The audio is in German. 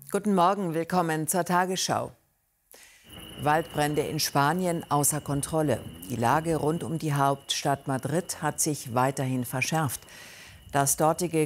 Guten Morgen, willkommen zur Tagesschau. Waldbrände in Spanien außer Kontrolle. Die Lage rund um die Hauptstadt Madrid hat sich weiterhin verschärft. Das dortige